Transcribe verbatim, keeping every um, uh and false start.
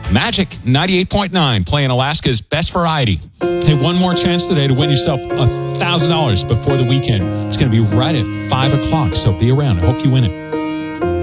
Magic ninety-eight point nine, playing Alaska's best variety. Hey, one more chance today to win yourself one thousand dollars before the weekend. It's going to be right at five o'clock, so be around. I hope you win it.